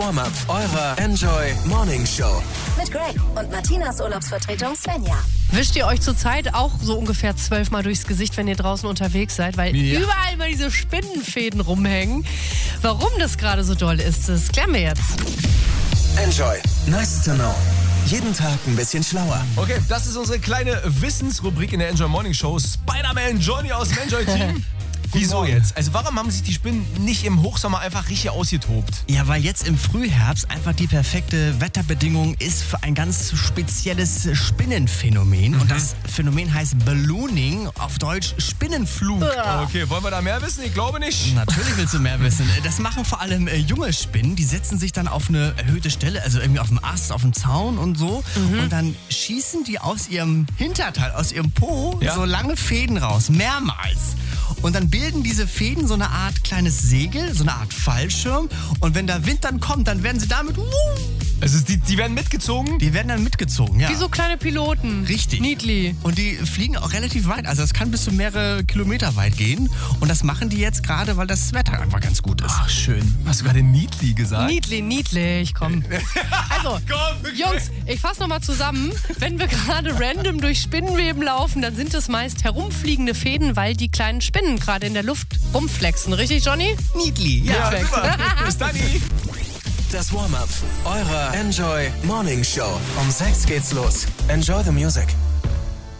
Warm-up eurer Enjoy Morning Show. Mit Greg und Martinas Urlaubsvertretung Svenja. Wischt ihr euch zurzeit auch so ungefähr 12-mal durchs Gesicht, wenn ihr draußen unterwegs seid? Weil überall immer diese Spinnenfäden rumhängen. Warum das gerade so doll ist, das klären wir jetzt. Enjoy. Nice to know. Jeden Tag ein bisschen schlauer. Okay, das ist unsere kleine Wissensrubrik in der Enjoy Morning Show. Spider-Man Johnny aus dem Enjoy-Team. Wieso jetzt? Also warum haben sich die Spinnen nicht im Hochsommer einfach richtig ausgetobt? Ja, weil jetzt im Frühherbst einfach die perfekte Wetterbedingung ist für ein ganz spezielles Spinnenphänomen. Und das Phänomen heißt Ballooning, auf Deutsch Spinnenflug. Okay, wollen wir da mehr wissen? Ich glaube nicht. Natürlich willst du mehr wissen. Das machen vor allem junge Spinnen. Die setzen sich dann auf eine erhöhte Stelle, also irgendwie auf dem Ast, auf dem Zaun und so. Und dann schießen die aus ihrem Hinterteil, aus ihrem Po, so lange Fäden raus, mehrmals. Und dann bilden diese Fäden so eine Art kleines Segel, so eine Art Fallschirm. Und wenn der Wind dann kommt, dann werden sie damit... Also die werden mitgezogen? Die werden dann mitgezogen, ja. Wie so kleine Piloten. Richtig. Niedli. Und die fliegen auch relativ weit. Also das kann bis zu mehrere Kilometer weit gehen. Und das machen die jetzt gerade, weil das Wetter einfach ganz gut ist. Ach, schön. Hast du gerade Niedli gesagt? Niedlich, komm. Also, Jungs, ich fasse nochmal zusammen. Wenn wir gerade random durch Spinnenweben laufen, dann sind es meist herumfliegende Fäden, weil die kleinen Spinnen gerade in der Luft rumflexen. Richtig, Johnny? Niedli, ja. Ja, super. Bis dann. Das Warm-up eurer Enjoy Morning Show. Um 6 geht's los. Enjoy the music.